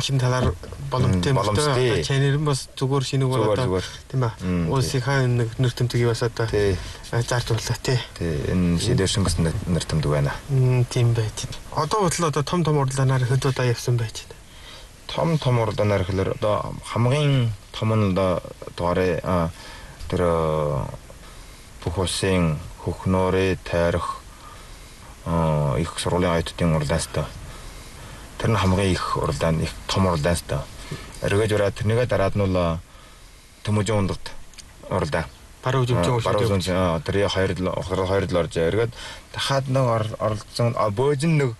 шин талаар боломжтой болтой. Чанарын бас зүгээр шинэг болоо тийм ба. Улсынхаа нэг нэр томтгийг бас одоо зардууллаа тий. Энэ шийдвэршин бас нэр томд байна. Тийм байт. Одоо бодлоо одоо том уралдаанаар хэд удаа явсан байж байна. Том уралдаанаар хэлэр одоо хамгийн том нь одоо дугаараа тэр бүх улсын хөхнөөрөө тайрах их сургуулийн оюутнуудын уралдаантай. Тэр нь хамгийн их уралдаан, их том уралдаантай. Эргэж ураад тэрнийгээ дараад нь бол Төмөжин ундад уралдаан. Баруун зөвжөө тэр хоёр л орж эргээд дахиад нэг оролцсон бөөжин нэг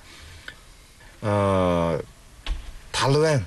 талвайн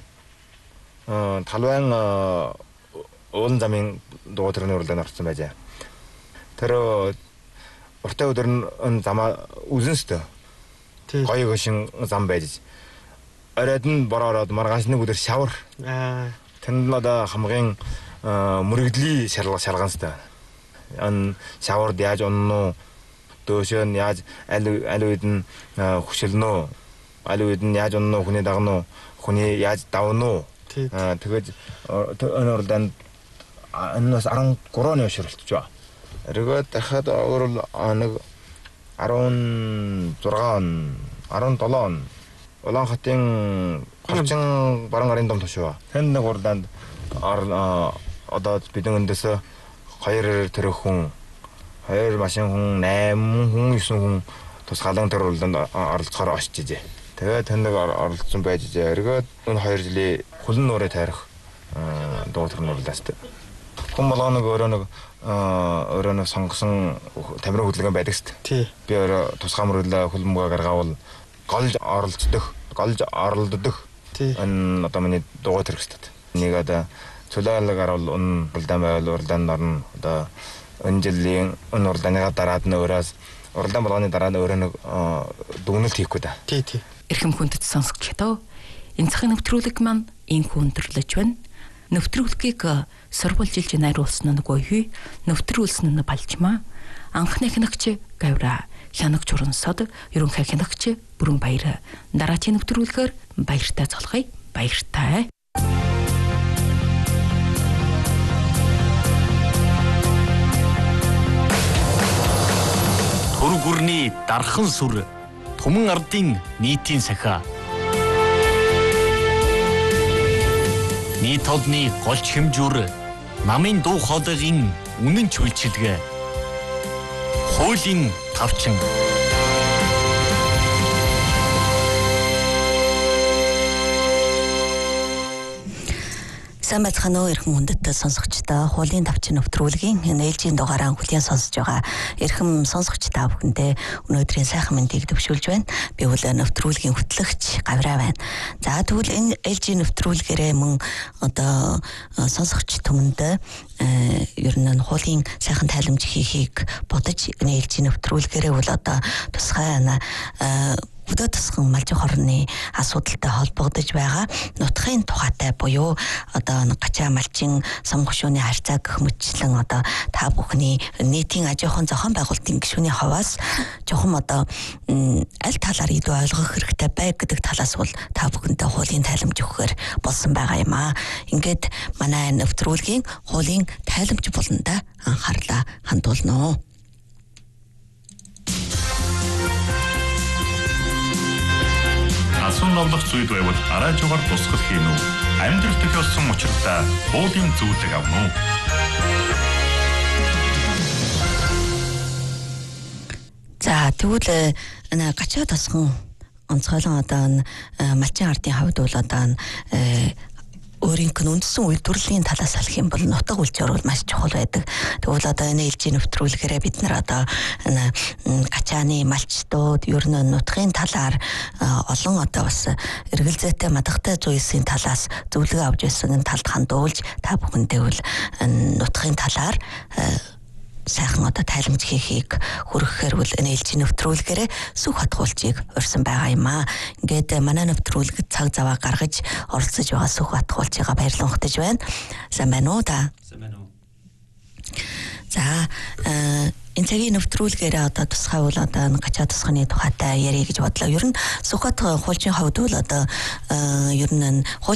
уулан замын дугуйтрын уралдаанд орсон байж. Тэр уртай өдөр нь замаа үзэн сте. Гоё гошин зам байж. Оройд нь бороод маргааш нэг өдөр шавар. Тэнд л одоо хамгийн мөрөгдлийн шалган сте. Шавард яаж уннуу, дөөшөө нь яаж аль үед нь хөшөлнөө, аль үед нь яаж уннуу, хүний дагнуу, хүний яаж давнуу. Тэгээд энэ уралдаанд энэ бас 13 оны ширэлтж байна. Эргээд дахиад өөр нэг 16 он 17 он Улаанхайтын Голчин баруун гарын дом тушаа. Тэнд нэг уралдаанд одоо бидний өндөсөө 2 тэрх хүн 2 машин хүн 8 хүн 9 хүн тусгаалan тэр уралдаанд оролцохоор очижээ. Тэгээд тэнд оролцсон байж эргээд энэ 2 жилийн хөлн нуурыг тайрах дугуйтрын уралдаастай. Хүн болгоно өөрөө нэг сонгосон тамирын хөдөлгөөн байдаг шүү дээ. Би өөрөө тусгай мөрөглөө хөлбөмбөг гаргаавал голж оролддог. Энэ одоо миний дугуйтэр гэжтэй. Нэг одоо цөлөөлөг гарвал энэ уралдаан байвал уралдаанд орно. Одоо энэ жилийн энэ уралдааны дараад нь өөрөөс уралдаан болгоны дараа нь өөрөө нэг дүгнэлт хийхгүй да. Тий. Эрхэм хүндэт сонсогч тоо энэ цагийн нэвтрүүлэг маань инхүү өндөрлөж байна. Нэвтрүүлгийг сурвалжилж найруулсан нь гоё нэвтрүүлсэн нь балжмаа анхны хянагч Гавра хянагч урамсад ерөнхий хянагч Бүрэн Баяр дараагийн нэвтрүүлгээр баяртай цолхоё баяртай. Түр гүрний дархан сүр Түмэн ардын нийтийн сахиа нийт олны голч хэмжүүр намын дуу хоолойгийн үнэн чүйлчилгээ хуулийн тавчин Сайн байцгаана уу эрхэм хүндэт сонсогчдоо хуулийн тавчин нэвтрүүлгийн энэ ээлжийн дугаараа хүлээн сонсож байгаа эрхэм сонсогч та бүхэндээ өнөөдрийн сайхан мэндийг төвшүүлж байна. Би бол нэвтрүүлгийн хөтлөгч Гавраа байна. За тэгвэл энэ ээлжийн нэвтрүүлгээрээ мөн одоо сонсогч түмэндээ ер нь хуулийн сайхан тайламж хийхийг бодож энэ ээлжийн нэвтрүүлгээрээ бол одоо тусгай өдөө тусган малжих орны асуудалтай холбогдож байгаа нутгийн тухайтай буюу одоо гачаа малчин самгшууны харьцаа гэх мэтчлэн одоо та бүхний нийтийн аж ахуйн зохион байгуулалтын гишүүний хаваас жоохон одоо аль талаар илүү ойлгох хэрэгтэй бай гэдэг талаас бол та бүхэнтэй хуулийн тайламж өгөхөр болсон байгаа юм аа. Ингээд манай нэвтрүүлгийн хуулийн тайламж болонда анхаарлаа хандуулнаа. Асуун новлох зүйл байвал араажгаар тусгал хийн үү? Амьдрал тохиолсон учиртай хуулийн зөвлөг авна уу? За тэгвэл энэ гачаа тосгон онцгойлон одоо малчин ардын хавьд бол одоо өөрийнх нь үндсэн үйлдвэрлэлийн талаас салах юм бол нутаг үйлчээр бол маш чухал байдаг. Тэгвэл одоо энэ ээлжийн нэвтрүүлгээрээ бид нар одоо гачааны малчдууд ер нь нутгийн талаар олон одоо бас эргэлзээтэй мадагтай зүйсийн талаас зөвлөгөө авч байсан энэ талд хандуулж та бүхэндээ бол нутгийн талаар сайхан одоо тайламж хийхийг хүргэхээр бол энэ ээлжийн нэвтрүүлгээрээ сүх хатгуулчийг урьсан байгаа юм аа. Ингээд манай нэвтрүүлгэд цаг заваа гаргаж оролцож байгаа сүх хатгуулчигаа баярлан ухтаж байна. Сайн байна уу та? Сайн байна уу. За энэ цагийн нэвтрүүлгээрээ одоо тусгай бол одоо гачаа тусганы тухайтай ярих гэж бодлоо. Ер нь сүх хатгуулчийн хувьд бол одоо ер нь